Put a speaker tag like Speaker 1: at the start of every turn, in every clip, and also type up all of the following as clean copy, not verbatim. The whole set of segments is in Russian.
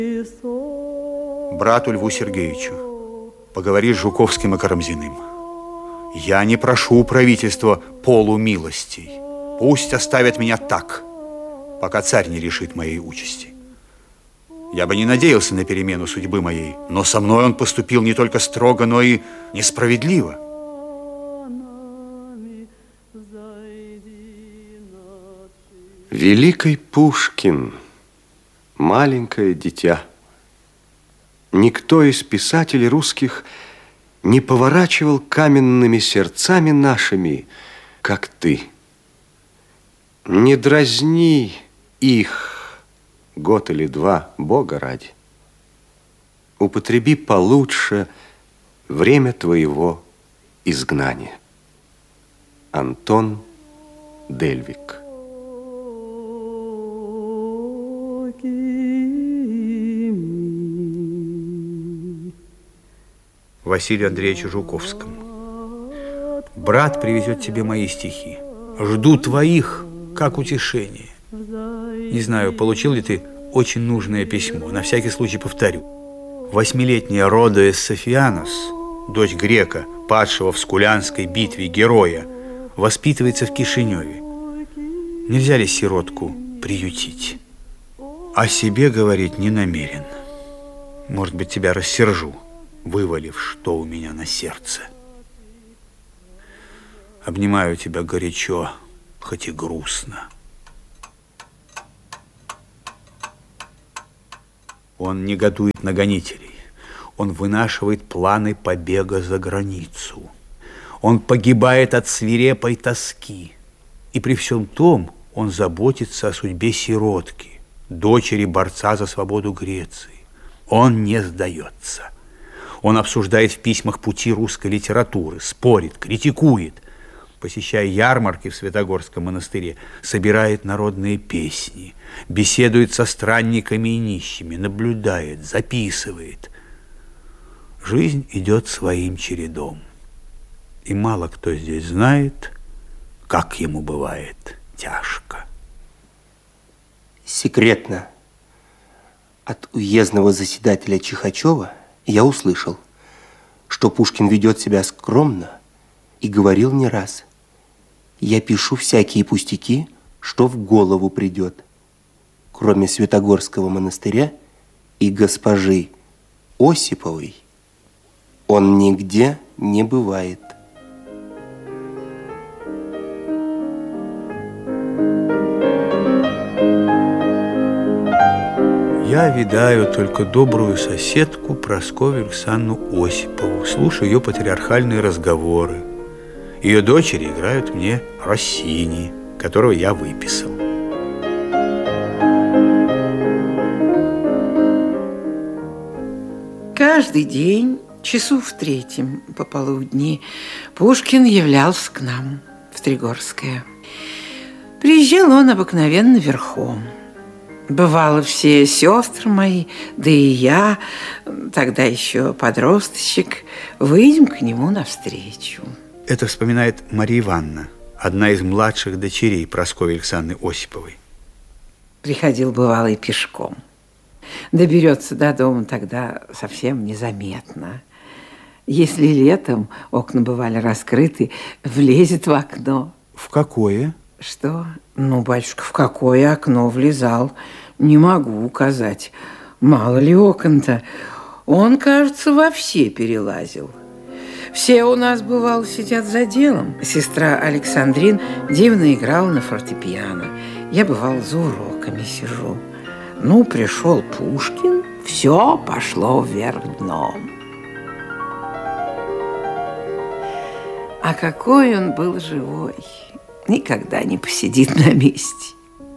Speaker 1: Брату Льву Сергеевичу, поговори с Жуковским и Карамзиным. Я не прошу правительства полумилостей. Пусть оставят меня так, пока царь не решит моей участи. Я бы не надеялся на перемену судьбы моей, но со мной он поступил не только строго, но и несправедливо.
Speaker 2: Великий Пушкин, маленькое дитя. Никто из писателей русских не поворачивал каменными сердцами нашими, как ты. Не дразни их год или два, Бога ради. Употреби получше время твоего изгнания. Антон Дельвик.
Speaker 1: Василию Андреевичу Жуковскому. Брат привезет тебе мои стихи. Жду твоих, как утешение. Не знаю, получил ли ты очень нужное письмо. На всякий случай повторю. 8-летняя Рода Софианос, дочь грека, падшего в Скулянской битве героя, воспитывается в Кишиневе. Нельзя ли сиротку приютить? О себе говорить не намерен. Может быть, тебя рассержу, вывалив, что у меня на сердце. Обнимаю тебя горячо, хоть и грустно. Он негодует на гонителей. Он вынашивает планы побега за границу. Он погибает от свирепой тоски. И при всем том он заботится о судьбе сиротки, дочери борца за свободу Греции. Он не сдается. Он обсуждает в письмах пути русской литературы, спорит, критикует. Посещая ярмарки в Святогорском монастыре, собирает народные песни, беседует со странниками и нищими, наблюдает, записывает. Жизнь идет своим чередом. И мало кто здесь знает, как ему бывает тяжко.
Speaker 3: Секретно от уездного заседателя Чихачева я услышал, что Пушкин ведет себя скромно и говорил не раз: я пишу всякие пустяки, что в голову придет. Кроме Святогорского монастыря и госпожи Осиповой он нигде не бывает.
Speaker 1: Я видаю только добрую соседку Прасковью Александровну Осипову, слушаю ее патриархальные разговоры. Ее дочери играют мне Россини, которого я выписал.
Speaker 4: Каждый день, часу в 3 пополудни, Пушкин являлся к нам в Тригорское. Приезжал он обыкновенно верхом. Бывало, все сестры мои, да и я, тогда еще подросточек, выйдем к нему навстречу.
Speaker 1: Это вспоминает Мария Ивановна, одна из младших дочерей Прасковьи Александровны Осиповой.
Speaker 4: Приходил, бывало, и пешком. Доберется до дома тогда совсем незаметно. Если летом окна бывали раскрыты, влезет в окно.
Speaker 1: В какое?
Speaker 4: Что? Ну, батюшка, в какое окно влезал, не могу указать. Мало ли окон-то. Он, кажется, во все перелазил. Все у нас, бывало, сидят за делом. Сестра Александрин дивно играла на фортепиано. Я, бывало, за уроками сижу. Ну, пришел Пушкин, все пошло вверх дном. А какой он был живой! Никогда не посидит на месте.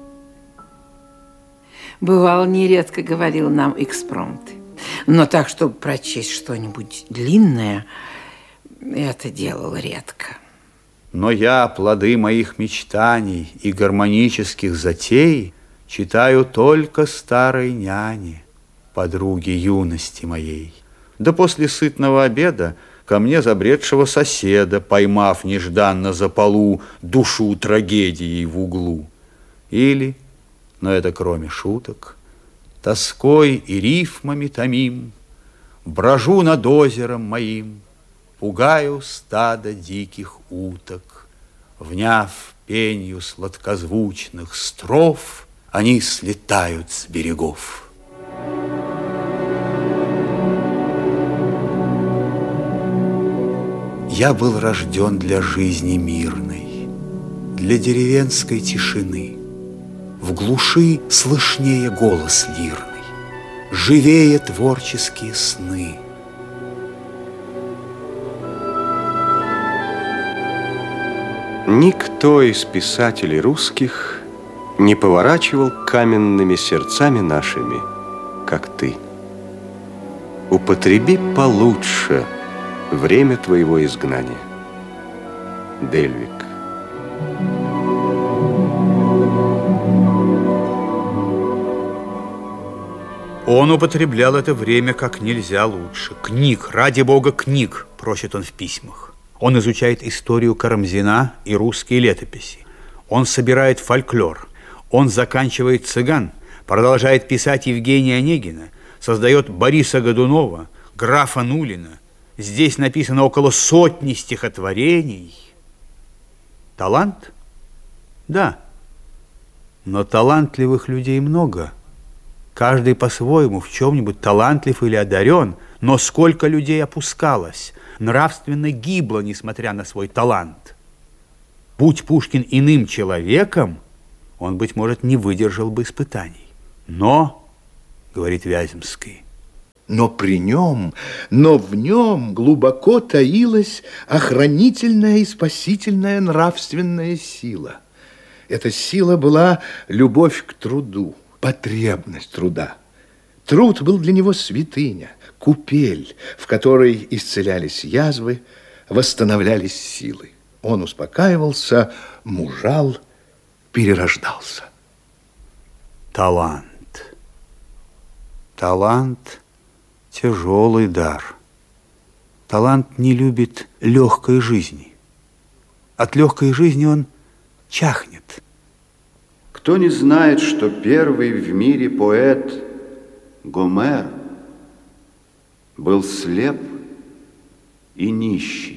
Speaker 4: Бывало, нередко говорил нам экспромты. Но так, чтобы прочесть что-нибудь длинное, это делал редко.
Speaker 1: Но я плоды моих мечтаний и гармонических затей читаю только старой няне, подруге юности моей. Да после сытного обеда ко мне забредшего соседа, поймав нежданно за полу душу трагедией в углу. Или, но это кроме шуток, Тоской и рифмами томим, брожу над озером моим, пугаю стадо диких уток. Вняв пенью сладкозвучных строф, они слетают с берегов. Я был рожден для жизни мирной, для деревенской тишины. В глуши слышнее голос лирный, живее творческие сны.
Speaker 2: Никто из писателей русских не поворачивал каменными сердцами нашими, как ты. Употреби получше время твоего изгнания. Дельвик.
Speaker 1: Он употреблял это время как нельзя лучше. Книг, ради бога, книг, просит он в письмах. Он изучает историю Карамзина и русские летописи. Он собирает фольклор. Он заканчивает «Цыган», продолжает писать Евгения Онегина, создает Бориса Годунова, графа Нулина. Здесь написано около 100 стихотворений. Талант? Да. Но талантливых людей много. Каждый по-своему в чем-нибудь талантлив или одарен, но сколько людей опускалось, нравственно гибло, несмотря на свой талант. Будь Пушкин иным человеком, он, быть может, не выдержал бы испытаний. Но, говорит Вяземский,
Speaker 5: но в нем глубоко таилась охранительная и спасительная нравственная сила. Эта сила была любовь к труду, потребность труда. Труд был для него святыня, купель, в которой исцелялись язвы, восстанавливались силы. Он успокаивался, мужал, перерождался.
Speaker 1: Талант. Талант – тяжелый дар. Талант не любит легкой жизни. От легкой жизни он чахнет.
Speaker 6: Кто не знает, что первый в мире поэт Гомер был слеп и нищий?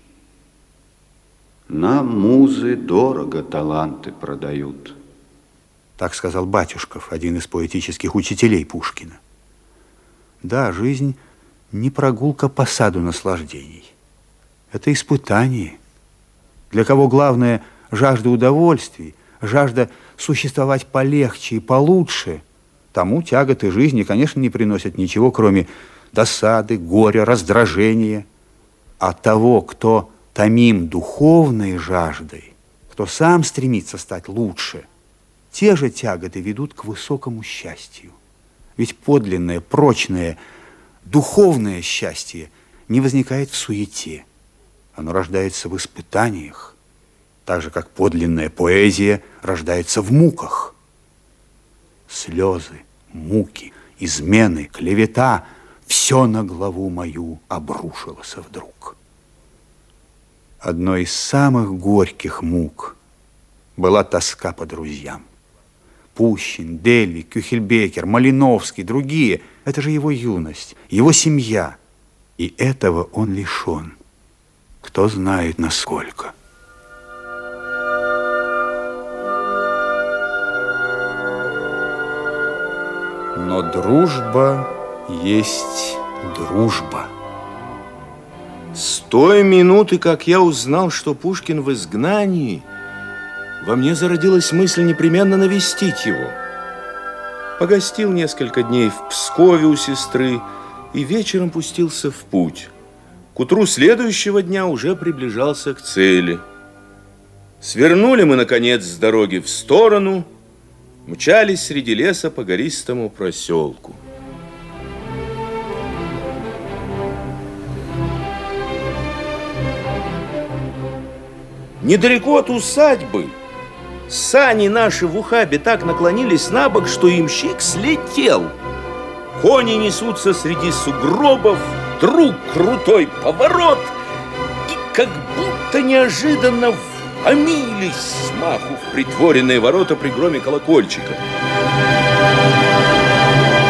Speaker 6: Нам музы дорого таланты продают.
Speaker 1: Так сказал Батюшков, один из поэтических учителей Пушкина. Да, жизнь не прогулка по саду наслаждений. Это испытание. Для кого главное жажда удовольствий, жажда существовать полегче и получше, тому тяготы жизни, конечно, не приносят ничего, кроме досады, горя, раздражения. А того, кто томим духовной жаждой, кто сам стремится стать лучше, те же тяготы ведут к высокому счастью. Ведь подлинное, прочное, духовное счастье не возникает в суете. Оно рождается в испытаниях, так же, как подлинная поэзия рождается в муках. Слезы, муки, измены, клевета – все на главу мою обрушилось вдруг. Одной из самых горьких мук была тоска по друзьям. Пущин, Дельвик, Кюхельбекер, Малиновский, другие – это же его юность, его семья. И этого он лишен. Кто знает, насколько. Но дружба есть дружба.
Speaker 3: С той минуты, как я узнал, что Пушкин в изгнании, во мне зародилась мысль непременно навестить его. Погостил несколько дней в Пскове у сестры и вечером пустился в путь. К утру следующего дня уже приближался к цели. Свернули мы, наконец, с дороги в сторону, мчались среди леса по гористому проселку. Недалеко от усадьбы сани наши в ухабе так наклонились на бок, что ямщик слетел. Кони несутся среди сугробов, вдруг крутой поворот, и как будто неожиданно вломились смаху в притворенные ворота при громе колокольчика.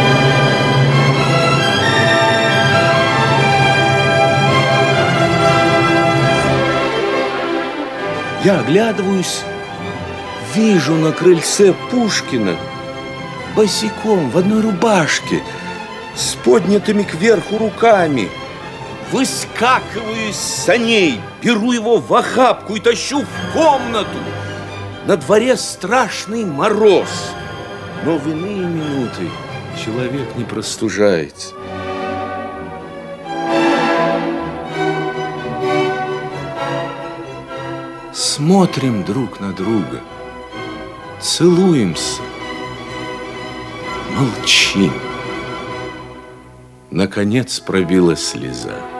Speaker 3: Я оглядываюсь, вижу на крыльце Пушкина босиком в одной рубашке, с поднятыми кверху руками. Выскакиваю из саней, беру его в охапку и тащу в комнату. На дворе страшный мороз, но в иные минуты человек не простужается. Смотрим друг на друга, целуемся, молчим. Наконец пробила слеза.